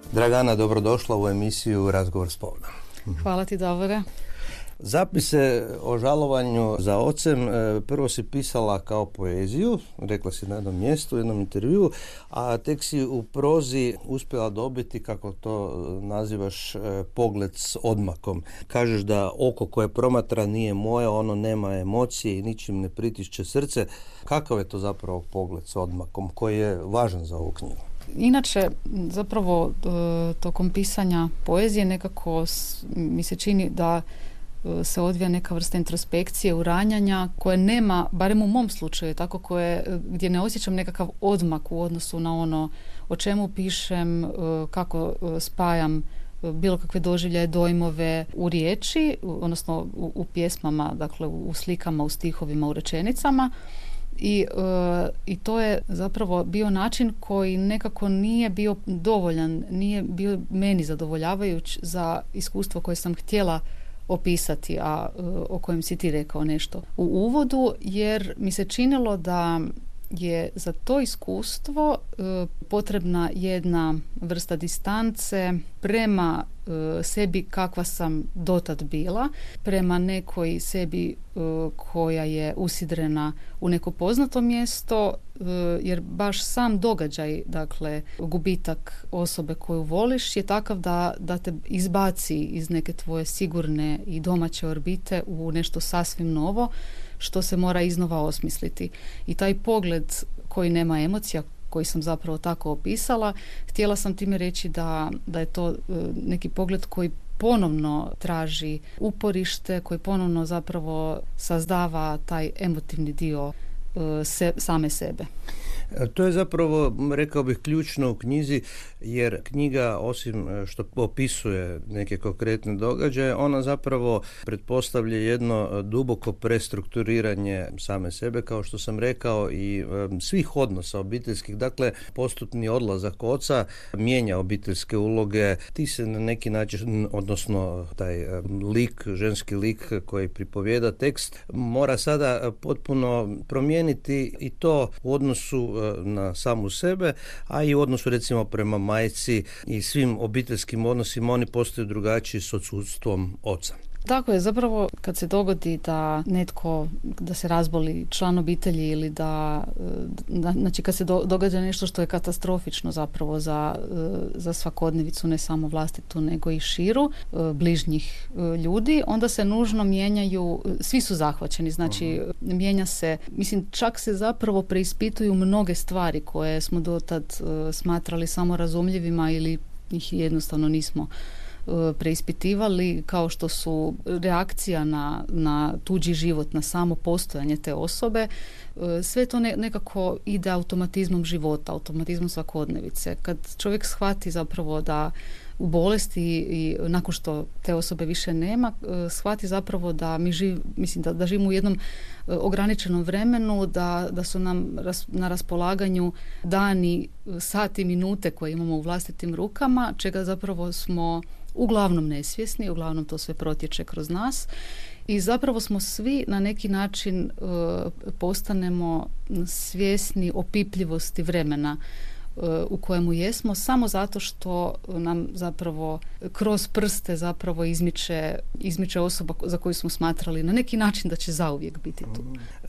Dragana, dobrodošla u emisiju Razgovor s povodom. Hvala ti, Davore. Zapise o žalovanju za ocem prvo si pisala kao poeziju, rekla si na jednom mjestu, u jednom intervjuu, a tek si u prozi uspjela dobiti, kako to nazivaš, pogled s odmakom. Kažeš da oko koje promatra nije moje, ono nema emocije i ničim ne pritišće srce. Kakav je to zapravo pogled s odmakom koji je važan za ovu knjigu? Inače, zapravo tokom pisanja poezije nekako mi se čini da se odvija neka vrsta introspekcije, uranjanja koje nema, barem u mom slučaju, tako gdje ne osjećam nekakav odmak u odnosu na ono o čemu pišem, kako spajam bilo kakve doživljaje, dojmove u riječi, odnosno u pjesmama, dakle u slikama, u stihovima, u rečenicama. I to je zapravo bio način koji nekako nije bio dovoljan, nije bio meni zadovoljavajuć za iskustvo koje sam htjela opisati, a o kojem si ti rekao nešto u uvodu, jer mi se činilo da je za to iskustvo potrebna jedna vrsta distance prema sebi kakva sam dotad bila, prema nekoj sebi koja je usidrena u neko poznato mjesto, jer baš sam događaj, dakle gubitak osobe koju voliš je takav da te izbaci iz neke tvoje sigurne i domaće orbite u nešto sasvim novo što se mora iznova osmisliti. I taj pogled koji nema emocija, koji sam zapravo tako opisala, htjela sam time reći da je to neki pogled koji ponovno traži uporište, koji ponovno zapravo sazdava taj emotivni dio same sebe. To je zapravo, rekao bih, ključno u knjizi, jer knjiga, osim što opisuje neke konkretne događaje, ona zapravo pretpostavlja jedno duboko prestrukturiranje same sebe, kao što sam rekao, i svih odnosa obiteljskih. Dakle, postupni odlazak oca mijenja obiteljske uloge. Ti se na neki način, odnosno taj lik, ženski lik koji pripovijeda tekst, mora sada potpuno promijeniti i to u odnosu na samu sebe, a i u odnosu recimo prema majci i svim obiteljskim odnosima. Oni postaju drugačiji s odsustvom oca. Tako je, zapravo kad se dogodi da se razboli član obitelji ili znači kad se događa nešto što je katastrofično zapravo za svakodnevicu, ne samo vlastitu nego i širu, bližnjih ljudi, onda se nužno mijenjaju, svi su zahvaćeni, znači mijenja se, čak se zapravo preispituju mnoge stvari koje smo dotad smatrali samo razumljivima ili ih jednostavno nismo preispitivali, kao što su reakcija na tuđi život, na samo postojanje te osobe. Sve to nekako ide automatizmom života, automatizmom svakodnevice. Kad čovjek shvati zapravo da u bolesti i nakon što te osobe više nema, shvati zapravo da da živimo u jednom ograničenom vremenu, da su nam na raspolaganju dani, sati, minute koje imamo u vlastitim rukama, čega zapravo smo uglavnom nesvjesni, uglavnom to sve protječe kroz nas i zapravo smo svi na neki način postanemo svjesni opipljivosti vremena u kojemu jesmo, samo zato što nam zapravo kroz prste zapravo izmiče osoba za koju smo smatrali na neki način da će zauvijek biti tu.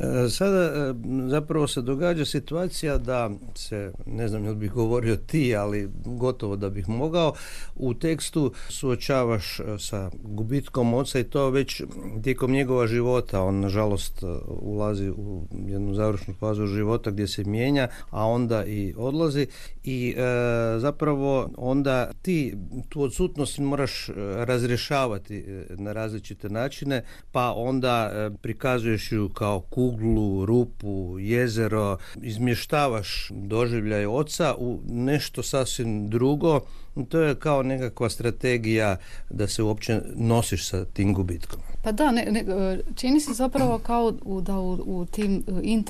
Sada zapravo se događa situacija da se, ne znam jel bih govorio ti, ali gotovo da bih mogao, u tekstu suočavaš sa gubitkom oca i to već tijekom njegova života. On nažalost ulazi u jednu završnu fazu života gdje se mijenja, a onda i odlazi. I zapravo onda ti tu odsutnost moraš razrješavati na različite načine, pa onda prikazuješ ju kao kuglu, rupu, jezero, izmještavaš doživljaj oca u nešto sasvim drugo. To je kao nekakva strategija da se uopće nosiš sa tim gubitkom. Pa da, čini se zapravo kao da u tim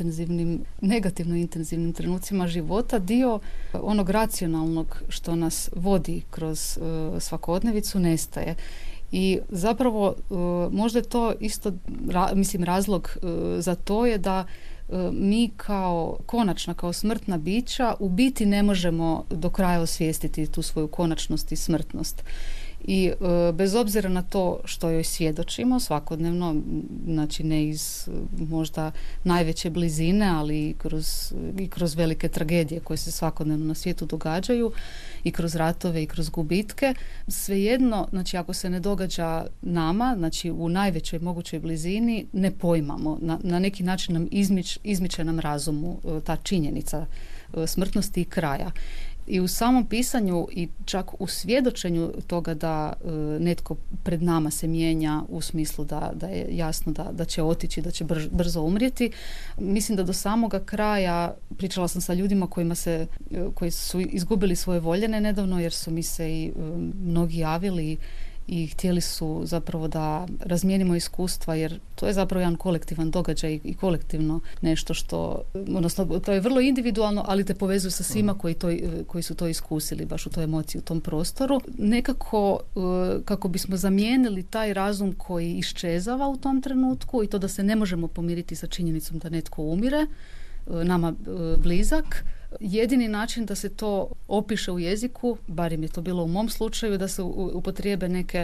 negativno intenzivnim trenucima života dio onog racionalnog što nas vodi kroz svakodnevicu nestaje. I zapravo možda je to isto razlog za to je da mi kao konačna, kao smrtna bića u biti ne možemo do kraja osvijestiti tu svoju konačnost i smrtnost. I bez obzira na to što joj svjedočimo svakodnevno, znači ne iz možda najveće blizine, ali i kroz velike tragedije koje se svakodnevno na svijetu događaju, i kroz ratove i kroz gubitke, svejedno, znači ako se ne događa nama, znači u najvećoj mogućoj blizini, ne poimamo. Na neki način nam izmiče nam razumu ta činjenica smrtnosti i kraja. I u samom pisanju i čak u svjedočenju toga da netko pred nama se mijenja u smislu da je jasno da će otići, da će brzo umrijeti, mislim da do samoga kraja, pričala sam sa ljudima koji su izgubili svoje voljene nedavno, jer su mi se i mnogi javili i htjeli su zapravo da razmijenimo iskustva, jer to je zapravo jedan kolektivan događaj i kolektivno nešto što, odnosno to je vrlo individualno, ali te povezuje sa svima koji su to iskusili, baš u toj emociji, u tom prostoru. Nekako kako bismo zamijenili taj razum koji iščezava u tom trenutku i to da se ne možemo pomiriti sa činjenicom da netko umire, nama blizak, jedini način da se to opiše u jeziku, barem je to bilo u mom slučaju, da se upotrijebe neke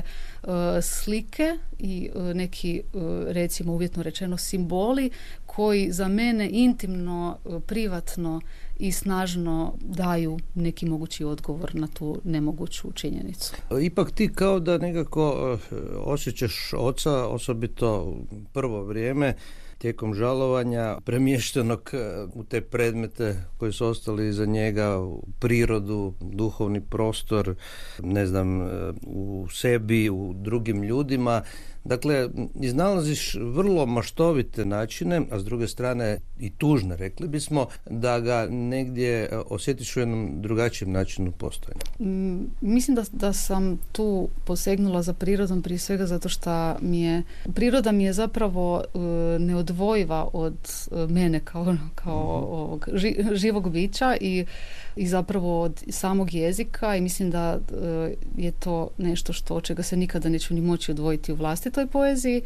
slike i neki, recimo uvjetno rečeno, simboli koji za mene intimno, privatno i snažno daju neki mogući odgovor na tu nemoguću činjenicu. Ipak ti kao da nekako osjećaš oca, osobito prvo vrijeme, tijekom žalovanja, premještenog u te predmete koji su ostali iza njega, u prirodu, duhovni prostor, ne znam, u sebi, u drugim ljudima. Dakle, iznalaziš vrlo maštovite načine, a s druge strane i tužne, rekli bismo, da ga negdje osjetiš u jednom drugačijem načinu postojanja. Mislim da sam tu posegnula za prirodom prije svega zato što priroda mi je zapravo neodvojiva od mene kao ovog živog bića i zapravo od samog jezika, i mislim da je to nešto od čega se nikada neću ni moći odvojiti u vlastitoj poeziji,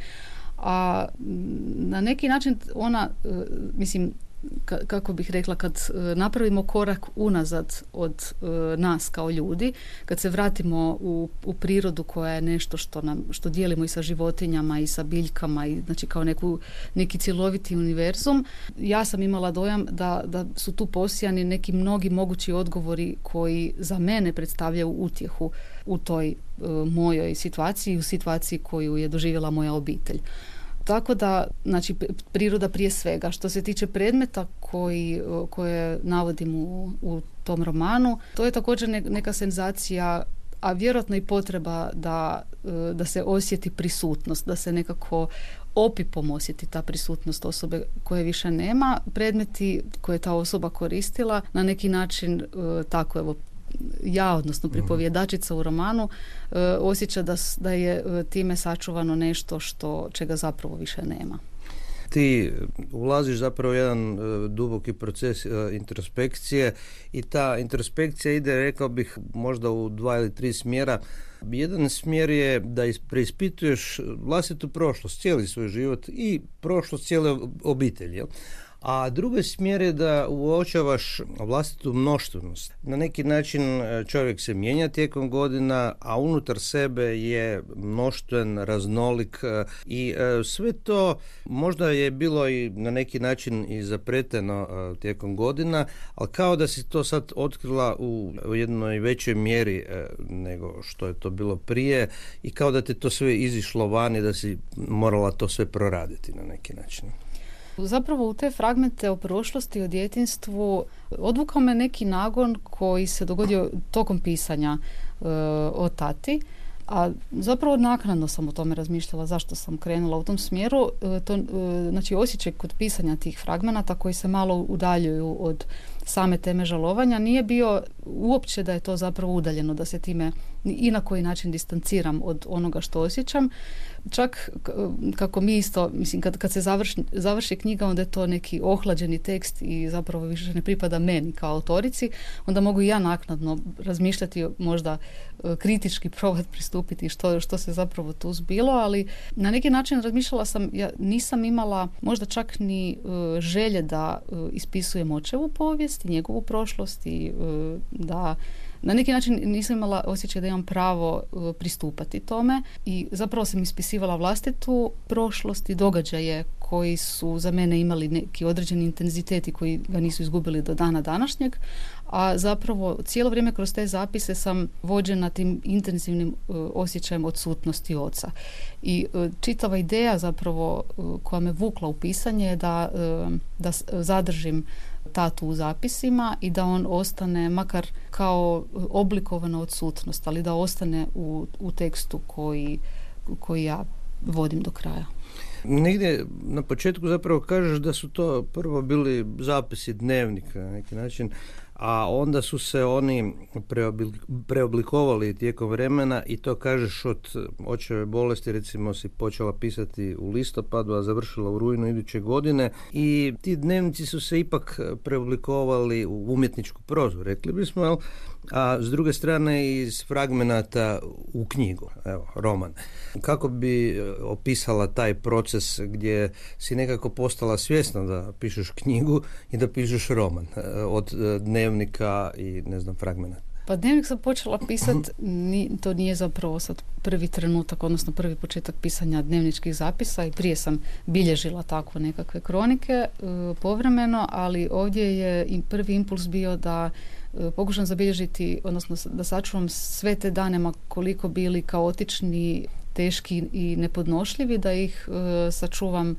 a na neki način ona, mislim, kako bih rekla, kad napravimo korak unazad od nas kao ljudi, kad se vratimo u prirodu koja je nešto što dijelimo i sa životinjama i sa biljkama, i znači kao neki cjeloviti univerzum, ja sam imala dojam da su tu posijani neki mnogi mogući odgovori koji za mene predstavljaju utjehu u toj mojoj situaciji, u situaciji koju je doživjela moja obitelj. Tako da, znači, priroda prije svega. Što se tiče predmeta koje navodim u tom romanu, to je također neka senzacija, a vjerojatno i potreba da se osjeti prisutnost, da se nekako opipom osjeti ta prisutnost osobe koje više nema. Predmeti koje je ta osoba koristila na neki način, tako evo, ja, odnosno pripovjedačica u romanu, osjeća da je time sačuvano nešto čega zapravo više nema. Ti ulaziš zapravo u jedan duboki proces introspekcije i ta introspekcija ide, rekao bih, možda u 2 ili 3 smjera. Jedan smjer je da preispituješ vlastitu prošlost, cijeli svoj život i prošlost cijele obitelji. A drugi smjer je da uočavaš vlastitu mnoštvenost. Na neki način čovjek se mijenja tijekom godina, a unutar sebe je mnoštven, raznolik i sve to možda je bilo i na neki način i zapreteno tijekom godina, ali kao da si to sad otkrila u jednoj većoj mjeri nego što je to bilo prije i kao da te to sve izišlo van i da si morala to sve proraditi na neki način. Zapravo u te fragmente o prošlosti, o djetinjstvu odvukao me neki nagon koji se dogodio tokom pisanja o tati, a zapravo naknadno sam o tome razmišljala zašto sam krenula u tom smjeru. Znači osjećaj kod pisanja tih fragmenata koji se malo udaljuju od same teme žalovanja, nije bio uopće da je to zapravo udaljeno, da se time i na koji način distanciram od onoga što osjećam. Čak kako mi isto, mislim, kad se završi knjiga, onda je to neki ohlađeni tekst i zapravo više ne pripada meni kao autorici, onda mogu i ja naknadno razmišljati, možda kritički probati pristupiti što se zapravo tu zbilo, ali na neki način razmišljala sam, ja nisam imala možda čak ni želje da ispisujem očevu povijest i njegovu prošlost i da na neki način nisam imala osjećaj da imam pravo pristupati tome i zapravo sam ispisivala vlastitu prošlost i događaje koji su za mene imali neki određeni intenzitet i koji ga nisu izgubili do dana današnjeg, a zapravo cijelo vrijeme kroz te zapise sam vođena tim intenzivnim osjećajem odsutnosti oca. I čitava ideja zapravo koja me vukla u pisanje je da zadržim tatu u zapisima i da on ostane makar kao oblikovana odsutnost, ali da ostane u tekstu koji ja vodim do kraja. Negdje na početku zapravo kažeš da su to prvo bili zapisi dnevnika na neki način, a onda su se oni preoblikovali tijekom vremena i to kažeš od očeve bolesti, recimo si počela pisati u listopadu, a završila u rujnu iduće godine i ti dnevnici su se ipak preoblikovali u umjetničku prozu, rekli bismo, a s druge strane iz fragmenata u knjigu, evo, roman. Kako bi opisala taj proces gdje si nekako postala svjesna da pišeš knjigu i da pišeš roman od dnevnika i fragmenata? Pa dnevnik sam počela pisati, to nije zapravo sad prvi trenutak, odnosno prvi početak pisanja dnevničkih zapisa i prije sam bilježila takve nekakve kronike povremeno, ali ovdje je i prvi impuls bio da pokušam zabilježiti, odnosno da sačuvam sve te dane, ma koliko bili kaotični, teški i nepodnošljivi, da ih sačuvam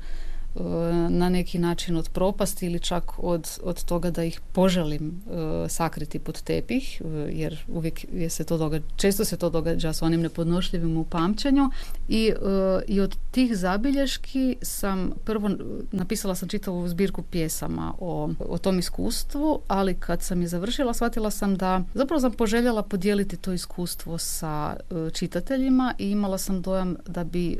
na neki način od propasti ili čak od toga da ih poželim sakriti pod tepih, jer uvijek se to događa, često se to događa s onim nepodnošljivim u pamćenju i od tih zabilješki sam prvo napisala sam čitavu zbirku pjesama o tom iskustvu, ali kad sam je završila shvatila sam da zapravo sam poželjela podijeliti to iskustvo sa čitateljima i imala sam dojam da bi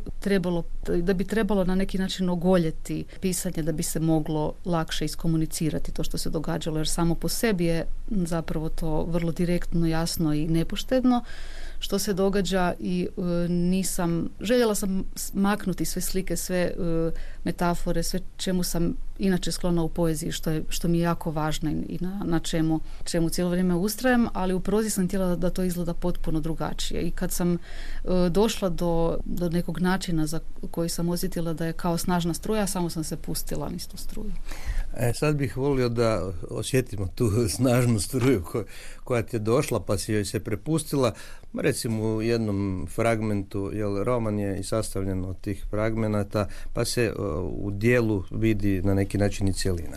trebalo na neki način ogoljeti pisanje da bi se moglo lakše iskomunicirati to što se događalo, jer samo po sebi je zapravo to vrlo direktno, jasno i nepoštedno što se događa i željela sam maknuti sve slike, sve metafore, sve čemu sam inače sklona u poeziji, što mi je jako važno i na čemu cijelo vrijeme ustrajem, ali u prozi sam htjela da to izgleda potpuno drugačije. I kad sam došla do nekog načina za koji sam osjetila da je kao snažna struja, samo sam se pustila niz tu struju. Sad bih volio da osjetimo tu snažnu struju koja ti je došla pa si joj se prepustila. Recimo u jednom fragmentu, jer roman je i sastavljen od tih fragmenata, pa se u dijelu vidi na neki način i cjelina.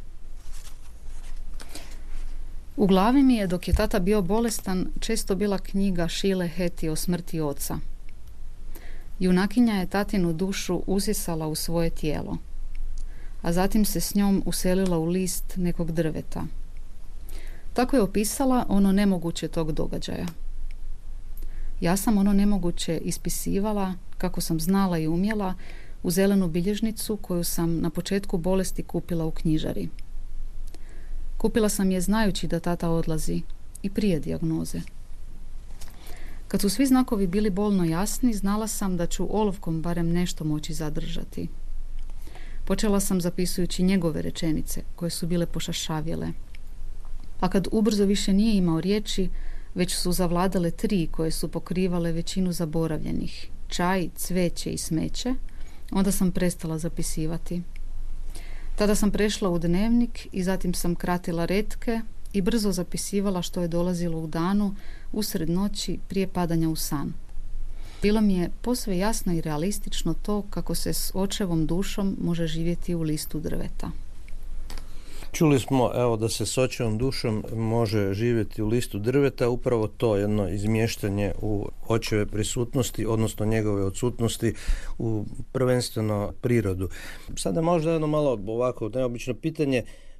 U glavi mi je, dok je tata bio bolestan, često bila knjiga Šile Heti o smrti oca. Junakinja je tatinu dušu usisala u svoje tijelo, a zatim se s njom uselila u list nekog drveta. Tako je opisala ono nemoguće tog događaja. Ja sam ono nemoguće ispisivala, kako sam znala i umjela, u zelenu bilježnicu koju sam na početku bolesti kupila u knjižari. Kupila sam je znajući da tata odlazi i prije dijagnoze. Kad su svi znakovi bili bolno jasni, znala sam da ću olovkom barem nešto moći zadržati. Počela sam zapisujući njegove rečenice, koje su bile pošašavjele. A kad ubrzo više nije imao riječi, već su zavladale 3 koje su pokrivale većinu zaboravljenih: čaj, cveće i smeće, onda sam prestala zapisivati. Tada sam prešla u dnevnik i zatim sam kratila retke i brzo zapisivala što je dolazilo u danu, usred noći, prije padanja u san. Bilo mi je posve jasno i realistično to kako se s očevom dušom može živjeti u listu drveta. Čuli smo da se s očevom dušom može živjeti u listu drveta, upravo to jedno izmještanje u očeve prisutnosti, odnosno njegove odsutnosti u prvenstveno prirodu. Sada možda jedno malo ovako neobično pitanje,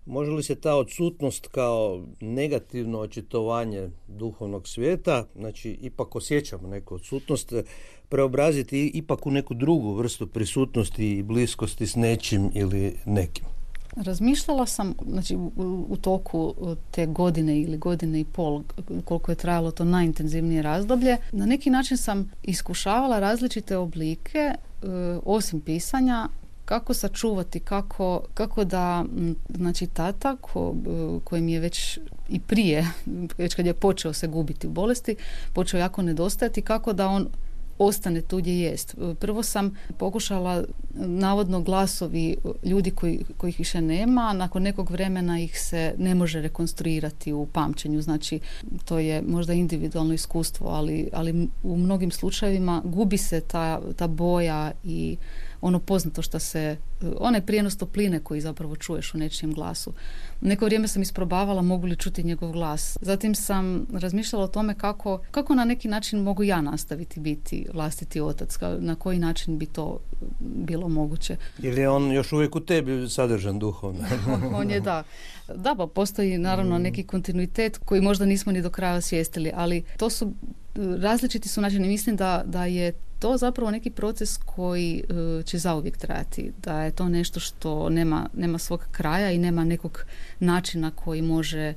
može li se ta odsutnost kao negativno očitovanje duhovnog svijeta, znači ipak osjećamo neku odsutnost, preobraziti ipak u neku drugu vrstu prisutnosti i bliskosti s nečim ili nekim? Razmišljala sam, znači u toku te godine ili godine i pol, koliko je trajalo to najintenzivnije razdoblje, na neki način sam iskušavala različite oblike, osim pisanja, kako sačuvati, kako da, znači tata koji mi je već i prije, već kad je počeo se gubiti u bolesti, počeo jako nedostajati, kako da on ostane tu gdje jest. Prvo sam pokušala, navodno glasovi ljudi kojih više nema, nakon nekog vremena ih se ne može rekonstruirati u pamćenju, znači to je možda individualno iskustvo, ali u mnogim slučajevima gubi se ta boja i ono poznato što se, onaj prijenos topline koji zapravo čuješ u nečijem glasu. Neko vrijeme sam isprobavala mogu li čuti njegov glas. Zatim sam razmišljala o tome kako na neki način mogu ja nastaviti biti vlastiti otac, na koji način bi to bilo moguće. Ili je on još uvijek u tebi sadržan duhovno? On je, da. Da, pa postoji naravno neki kontinuitet koji možda nismo ni do kraja osvijestili, ali to su različiti su načini. Mislim da je to zapravo neki proces koji će zauvijek trajati, da je to nešto što nema svog kraja i nema nekog načina koji može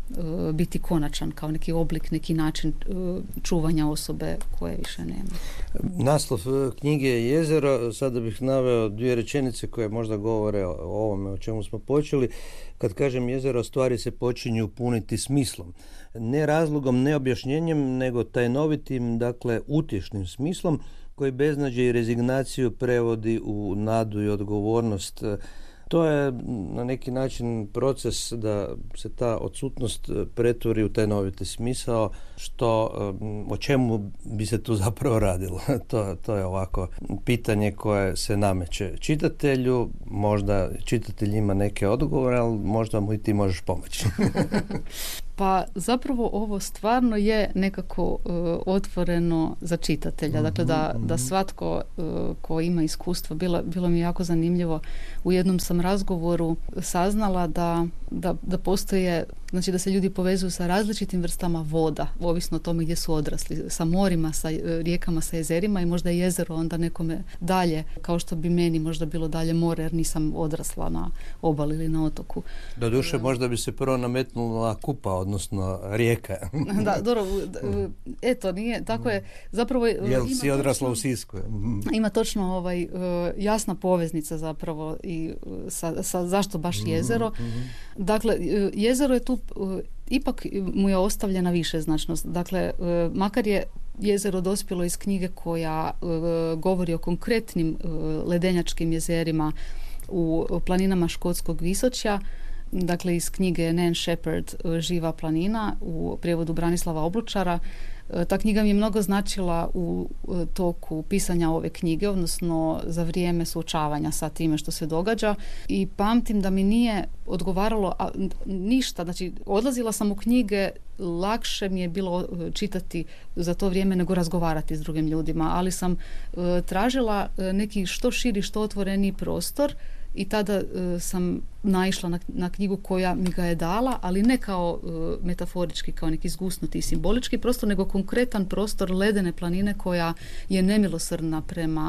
biti konačan, kao neki oblik, neki način čuvanja osobe koje više nema. Naslov knjige je Jezero. Sada bih naveo 2 rečenice koje možda govore o ovome o čemu smo počeli. Kad kažem jezero, stvari se počinju puniti smislom. Ne razlogom, ne objašnjenjem, nego tajnovitim, dakle utješnim smislom koji beznađe i rezignaciju prevodi u nadu i odgovornost. To je na neki način proces da se ta odsutnost pretvori u tajnoviti smisao, o čemu bi se tu zapravo radilo. To je ovako pitanje koje se nameće čitatelju, možda čitatelj ima neke odgovore, ali možda mu i ti možeš pomoći. Pa zapravo ovo stvarno je nekako otvoreno za čitatelja. Dakle, da svatko ko ima iskustvo, bilo mi jako zanimljivo. U jednom sam razgovoru saznala da postoje, znači da se ljudi povezuju sa različitim vrstama voda, ovisno o tome gdje su odrasli, sa morima, sa rijekama, sa jezerima, i možda je jezero onda nekome dalje, kao što bi meni možda bilo dalje more, jer nisam odrasla na obali ili na otoku. Doduše, možda bi se prvo nametnula Kupa, odnosno rijeka. Da, dobro, eto, nije, tako je, zapravo... Jel si odrasla u Sisku? Ima točno jasna poveznica zapravo i sa zašto baš jezero. Dakle, jezero je tu, ipak mu je ostavljena višeznačnost. Dakle, makar je jezero dospjelo iz knjige koja govori o konkretnim ledenjačkim jezerima u planinama Škotskog visočja, dakle iz knjige Nan Shepherd Živa planina u prijevodu Branislava Oblučara. Ta knjiga mi je mnogo značila u toku pisanja ove knjige, odnosno za vrijeme suočavanja sa time što se događa, i pamtim da mi nije odgovaralo ništa, znači odlazila sam u knjige, lakše mi je bilo čitati za to vrijeme nego razgovarati s drugim ljudima, ali sam tražila neki što širi, što otvoreniji prostor, i tada sam naišla na knjigu koja mi ga je dala, ali ne kao metaforički, kao neki zgusnuti i simbolički prostor, nego konkretan prostor ledene planine koja je nemilosrdna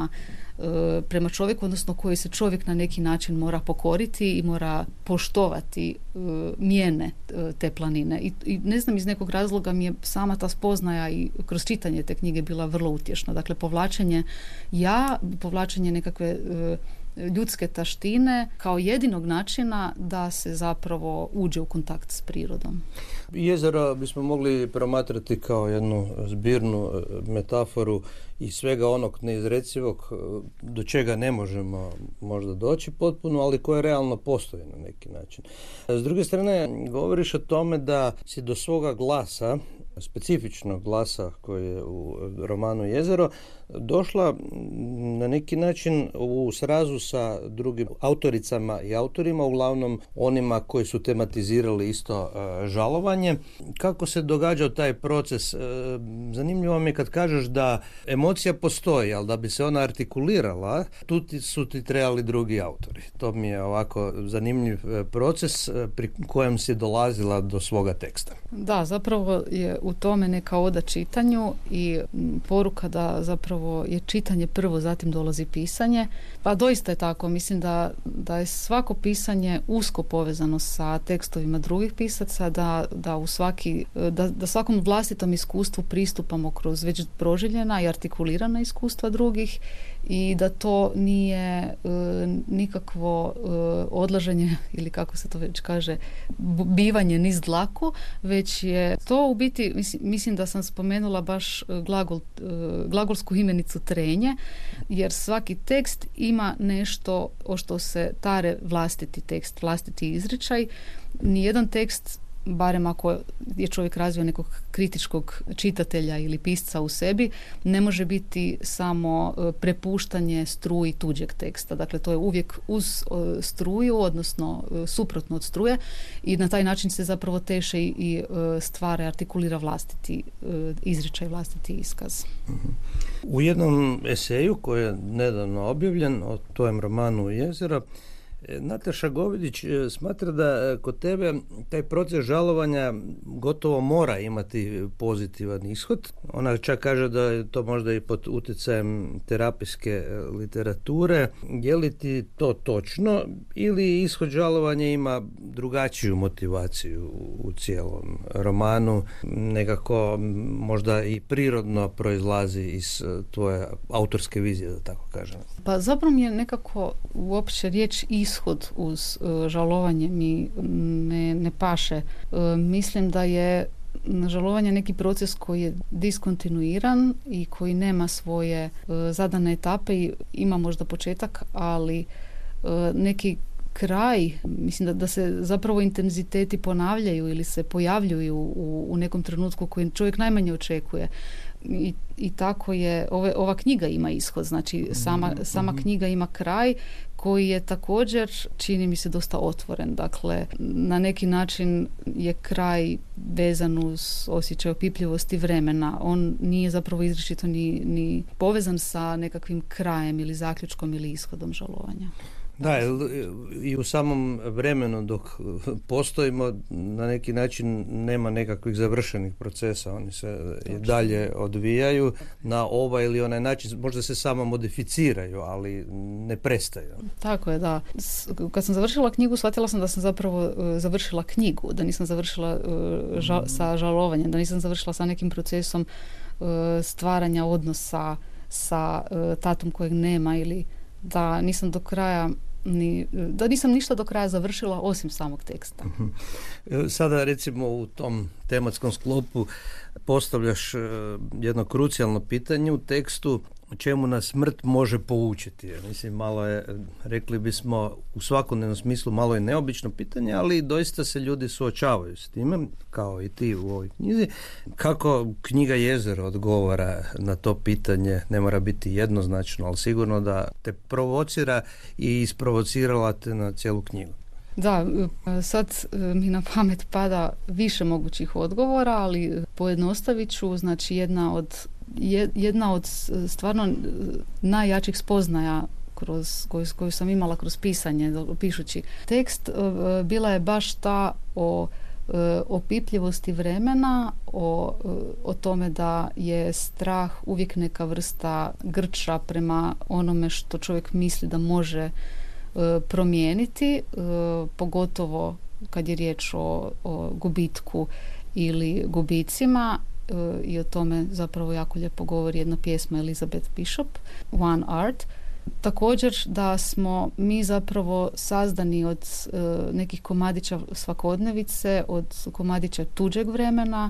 prema čovjeku, odnosno koji se čovjek na neki način mora pokoriti i mora poštovati mijene te planine. I ne znam, iz nekog razloga mi je sama ta spoznaja i kroz čitanje te knjige bila vrlo utješna. Dakle, povlačenje nekakve ljudske taštine kao jedinog načina da se zapravo uđe u kontakt s prirodom. Jezero bismo mogli promatrati kao jednu zbirnu metaforu i svega onog neizrecivog do čega ne možemo možda doći potpuno, ali koje realno postoji na neki način. S druge strane, govoriš o tome da si do svoga glasa specifičnog glasa koji je u romanu Jezero došla na neki način u srazu sa drugim autoricama i autorima, uglavnom onima koji su tematizirali isto žalovanje. Kako se događao taj proces? Zanimljivo mi je kad kažeš da emocija postoji, ali da bi se ona artikulirala, tu su ti trebali drugi autori. To mi je ovako zanimljiv proces pri kojem si dolazila do svoga teksta. Da, zapravo je u tome neka oda čitanju i poruka da zapravo je čitanje prvo, zatim dolazi pisanje. Pa doista je tako. Mislim da je svako pisanje usko povezano sa tekstovima drugih pisaca, da svakom vlastitom iskustvu pristupamo kroz već proživljena i artikulirana iskustva drugih i da to nije nikakvo odlaženje ili kako se to već kaže, bivanje niz dlaku, već je to u biti, mislim da sam spomenula baš glagolsku imenicu trenje, jer svaki tekst ima nešto o što se tare vlastiti tekst, vlastiti izričaj. Nijedan tekst, barem ako je čovjek razvio nekog kritičkog čitatelja ili pisca u sebi, ne može biti samo prepuštanje struji tuđeg teksta. Dakle, to je uvijek uz struju, odnosno suprotno od struje i na taj način se zapravo teše i stvara, artikulira vlastiti izričaj, vlastiti iskaz. U jednom eseju koji je nedavno objavljen o tvojem romanu Jezero, Nataša Govidić smatra da kod tebe taj proces žalovanja gotovo mora imati pozitivan ishod. Ona čak kaže da je to možda i pod utjecajem terapijske literature. Je li ti to točno ili ishod žalovanja ima drugačiju motivaciju u cijelom romanu? Nekako možda i prirodno proizlazi iz tvoje autorske vizije, da tako kažem. Pa zapravo mi je nekako uopće riječ ishod uz žalovanje mi ne paše. Mislim da je žalovanje neki proces koji je diskontinuiran i koji nema svoje zadane etape i ima možda početak, ali neki kraj, mislim da se zapravo intenziteti ponavljaju ili se pojavljuju u nekom trenutku koji čovjek najmanje očekuje. I tako je, ova knjiga ima ishod, znači sama knjiga ima kraj koji je također, čini mi se, dosta otvoren. Dakle, na neki način je kraj vezan uz osjećaj opipljivosti vremena. On nije zapravo izričito ni povezan sa nekakvim krajem ili zaključkom ili ishodom žalovanja. Da, i u samom vremenu dok postojimo na neki način nema nekakvih završenih procesa, oni se dalje odvijaju na ovaj ili onaj način, možda se samo modificiraju, ali ne prestaju. Tako je, da. Kad sam završila knjigu, shvatila sam da sam zapravo završila knjigu, da nisam završila sa žalovanjem, da nisam završila sa nekim procesom stvaranja odnosa sa tatom kojeg nema ili da nisam do kraja da nisam ništa do kraja završila osim samog teksta. Sada recimo u tom tematskom sklopu postavljaš jedno krucijalno pitanje u tekstu, čemu nas smrt može poučiti. Mislim, malo je, rekli bismo, u svakodnevnom smislu malo je neobično pitanje, ali doista se ljudi suočavaju s time, kao i ti u ovoj knjizi. Kako knjiga Jezero odgovara na to pitanje, ne mora biti jednoznačno, ali sigurno da te provocira i isprovocirala te na cijelu knjigu. Da, sad mi na pamet pada više mogućih odgovora, ali pojednostavit ću, znači jedna od stvarno najjačih spoznaja koju sam imala kroz pisanje, pišući tekst, bila je baš ta o opipljivosti vremena, o tome da je strah uvijek neka vrsta grča prema onome što čovjek misli da može promijeniti, pogotovo kad je riječ o gubitku ili gubicima, i o tome zapravo jako lijepo govori jedna pjesma Elizabeth Bishop, One Art. Također da smo mi zapravo sazdani od nekih komadića svakodnevice, od komadića tuđeg vremena,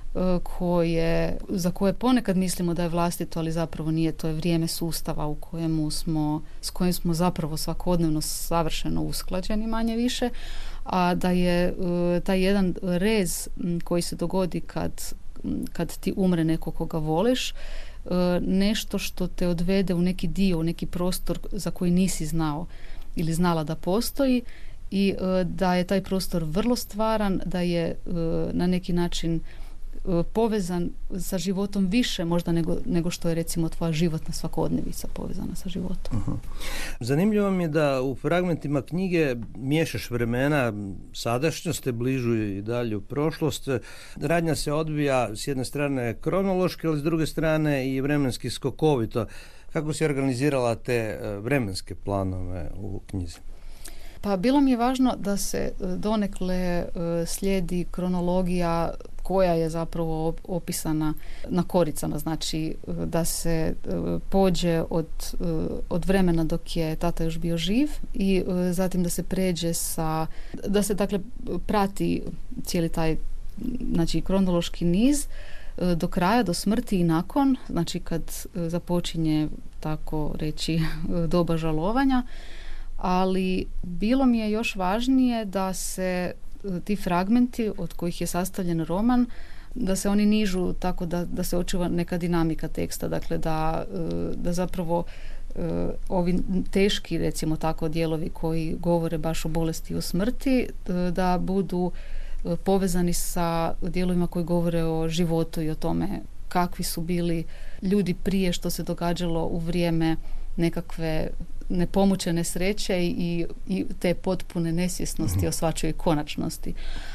za koje ponekad mislimo da je vlastito, ali zapravo nije. To je vrijeme sustava s kojim smo zapravo svakodnevno savršeno usklađeni, manje više, a da je taj jedan rez koji se dogodi kad kad ti umre neko koga voliš, nešto što te odvede u neki dio, u neki prostor za koji nisi znao ili znala da postoji i da je taj prostor vrlo stvaran, da je na neki način povezan sa životom više možda nego što je recimo tvoja životna svakodnevica povezana sa životom. Uh-huh. Zanimljivo mi je da u fragmentima knjige miješaš vremena sadašnjosti, bližu i dalje u prošlost. Radnja se odvija s jedne strane kronološki, ali s druge strane i vremenski skokovito. Kako si organizirala te vremenske planove u knjizi? Pa bilo mi je važno da se donekle slijedi kronologija koja je zapravo opisana na koricama, znači da se pođe od vremena dok je tata još bio živ i zatim da se pređe da se dakle prati cijeli taj znači kronološki niz do kraja, do smrti i nakon, znači kad započinje tako reći doba žalovanja, ali bilo mi je još važnije da se ti fragmenti od kojih je sastavljen roman, da se oni nižu tako da se očuva neka dinamika teksta, dakle da zapravo ovi teški recimo tako dijelovi koji govore baš o bolesti i o smrti, da budu povezani sa dijelovima koji govore o životu i o tome kakvi su bili ljudi prije, što se događalo u vrijeme nekakve nepomučene sreće i te potpune nesvjesnosti o svačoj konačnosti.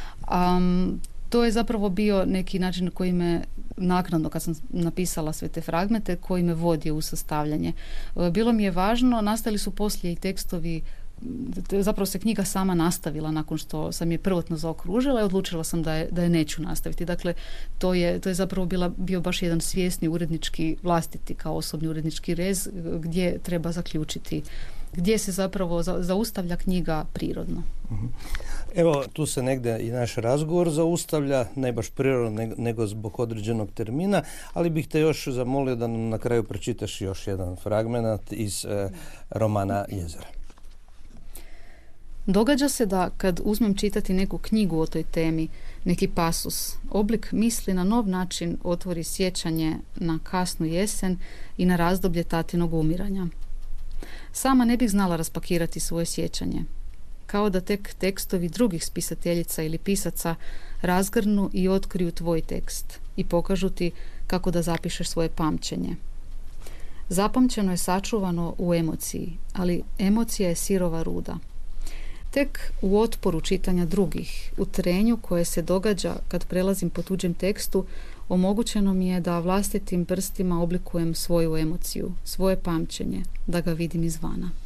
To je zapravo bio neki način koji me naknadno, kad sam napisala sve te fragmente, koji me vodio u sastavljanje. Bilo mi je važno, nastali su poslije i tekstovi, zapravo se knjiga sama nastavila nakon što sam je prvotno zaokružila i odlučila sam da je neću nastaviti. Dakle, to je zapravo bio baš jedan svjesni urednički, vlastiti kao osobni urednički rez gdje treba zaključiti, gdje se zapravo zaustavlja knjiga prirodno. Evo, tu se negdje i naš razgovor zaustavlja, ne baš prirodno nego zbog određenog termina, ali bih te još zamolio da nam na kraju pročitaš još jedan fragmenat iz romana Jezera. Događa se da kad uzmem čitati neku knjigu o toj temi, neki pasus, oblik misli na nov način otvori sjećanje na kasnu jesen i na razdoblje tatinog umiranja. Sama ne bih znala raspakirati svoje sjećanje. Kao da tek tekstovi drugih spisateljica ili pisaca razgrnu i otkriju tvoj tekst i pokažu ti kako da zapišeš svoje pamćenje. Zapamćeno je sačuvano u emociji, ali emocija je sirova ruda. Tek u otporu čitanja drugih, u trenju koje se događa kad prelazim po tuđem tekstu, omogućeno mi je da vlastitim prstima oblikujem svoju emociju, svoje pamćenje, da ga vidim izvana.